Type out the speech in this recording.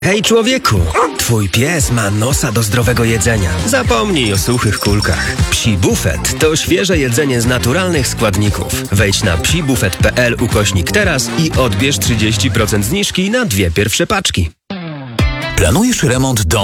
Hej człowieku, twój pies ma nosa do zdrowego jedzenia. Zapomnij o suchych kulkach. Psi Bufet to świeże jedzenie z naturalnych składników. Wejdź na psibufet.pl/teraz i odbierz 30% zniżki na 2 pierwsze paczki. Planujesz remont domu